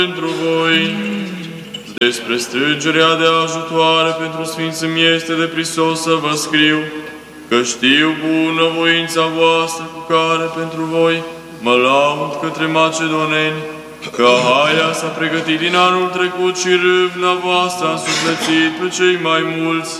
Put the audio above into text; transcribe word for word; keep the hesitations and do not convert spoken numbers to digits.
pentru voi. Despre strângerea de ajutoare pentru Sfinți îmi este de prisos să vă scriu, că știu bună voința voastră cu care pentru voi mă laud către macedoneni, că Haia s-a pregătit din anul trecut și râvna voastră a însuflețit pe cei mai mulți.